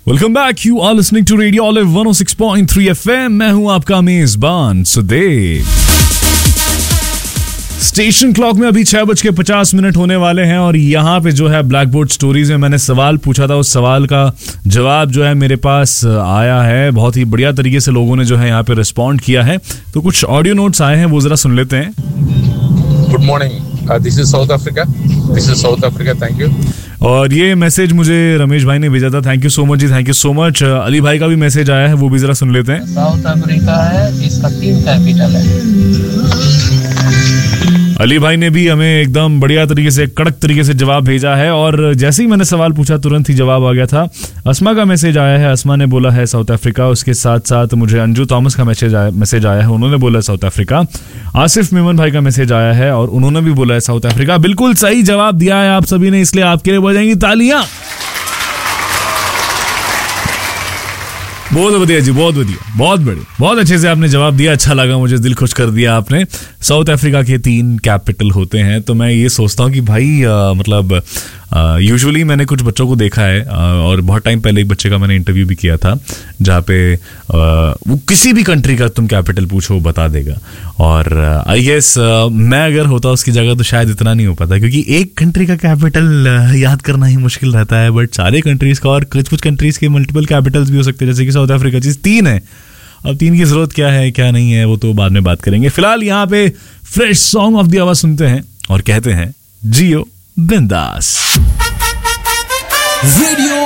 Welcome back, you are listening to radio olive 106.3 FM। मैं हूं आपका मेजबान सुदेव। स्टेशन क्लॉक में अभी 6:50 होने वाले हैं और यहाँ पे जो है ब्लैक बोर्ड स्टोरीज में मैंने सवाल पूछा था, उस सवाल का जवाब जो है मेरे पास आया है। बहुत ही बढ़िया तरीके से लोगों ने जो है यहाँ पे रिस्पॉन्ड किया है, तो कुछ ऑडियो नोट्स आए हैं, वो जरा सुन लेते हैं। Good morning, this is south Africa, thank you. और ये मैसेज मुझे रमेश भाई ने भेजा था, thank you so much ji, thank you so much. Ali भाई का भी मैसेज आया है, वो भी जरा सुन लेते हैं। साउथ अफ्रीका है जिसका 3 कैपिटल है। अली भाई ने भी हमें एकदम बढ़िया तरीके से, कड़क तरीके से जवाब भेजा है और जैसे ही मैंने सवाल पूछा तुरंत ही जवाब आ गया था। अस्मा का मैसेज आया है, अस्मा ने बोला है साउथ अफ्रीका। उसके साथ साथ मुझे अंजू थॉमस का मैसेज आया है, उन्होंने बोला साउथ अफ्रीका। आसिफ मेमन भाई का मैसेज आया है और उन्होंने भी बोला है साउथ अफ्रीका। बिल्कुल सही जवाब दिया है आप सभी ने, इसलिए आपके लिए बजाएंगी तालियां। बहुत बढ़िया जी, बहुत बढ़िया, बहुत बढ़िया, बहुत अच्छे से आपने जवाब दिया। अच्छा लगा मुझे, दिल खुश कर दिया आपने। साउथ अफ्रीका के 3 कैपिटल होते हैं, तो मैं ये सोचता हूँ कि भाई मतलब यूजुअली मैंने कुछ बच्चों को देखा है और बहुत टाइम पहले एक बच्चे का मैंने इंटरव्यू भी किया था जहाँ पे वो किसी भी कंट्री का तुम कैपिटल पूछो वो बता देगा। और आई गेस मैं अगर होता उसकी जगह तो शायद इतना नहीं हो पाता, क्योंकि एक कंट्री का कैपिटल याद करना ही मुश्किल रहता है। बट सारे कंट्रीज का और कुछ कंट्रीज के मल्टीपल कैपिटल्स भी हो सकते हैं, जैसे कि साउथ अफ्रीका चीज 3 है। अब 3 की जरूरत क्या है क्या नहीं है वो तो बाद में बात करेंगे। फिलहाल यहाँ पे fresh song of the our सुनते हैं और कहते हैं जियो बिंदास। रेडियो